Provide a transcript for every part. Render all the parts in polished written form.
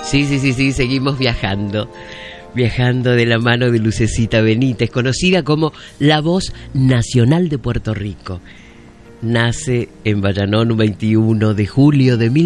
Sí, seguimos viajando de la mano de Lucecita Benítez, conocida como la voz nacional de Puerto Rico. Nace en Vallanón un 21 de julio de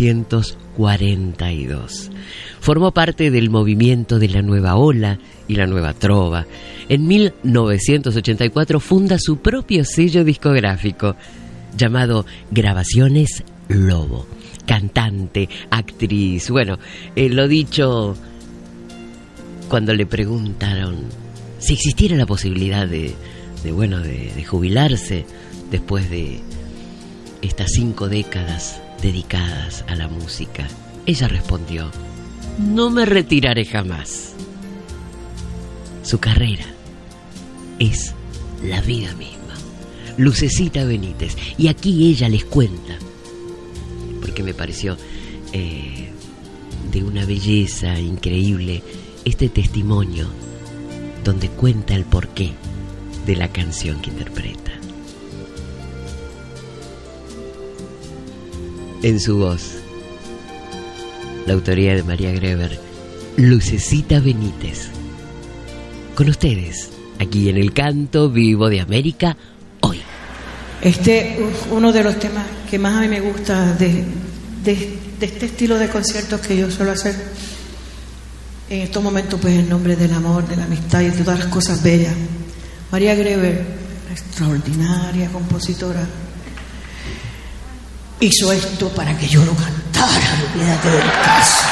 1942. Formó parte del movimiento de la Nueva Ola y la Nueva Trova. En 1984 funda su propio sello discográfico llamado Grabaciones Lobo. Cantante, actriz, bueno, lo dicho cuando le preguntaron si existiera la posibilidad de jubilarse después de estas 5 décadas dedicadas a la música. Ella respondió: no me retiraré jamás. Su carrera es la vida misma. Lucecita Benítez. Y aquí ella les cuenta, porque me pareció de una belleza increíble este testimonio donde cuenta el porqué de la canción que interpreta. En su voz, la autoría de María Greber, Lucecita Benítez. Con ustedes, aquí en el Canto Vivo de América, hoy. Uno de los temas que más a mí me gusta de este estilo de conciertos que yo suelo hacer en estos momentos, pues en nombre del amor, de la amistad y de todas las cosas bellas. María Greber, extraordinaria compositora, hizo esto para que yo lo cantara, olvídate del caso,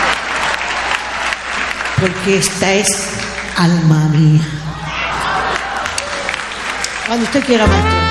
porque esta es alma mía. Cuando usted quiera, maestro.